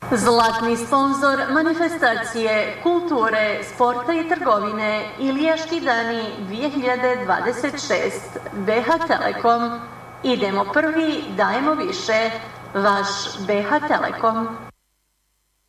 Zlatni sponzor manifestacije kulture, sporta i trgovine Ilijaški dani 2026. BH Telekom. Idemo prvi, dajemo više. Vaš BH Telekom.